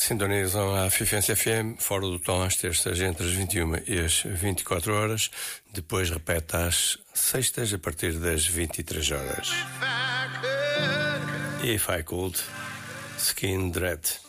Sintonizam a Fifense FM, fora do tom, às terças entre as 21 e as 24 horas. Depois repete às sextas, a partir das 23 horas. If I Could, Skin Dread.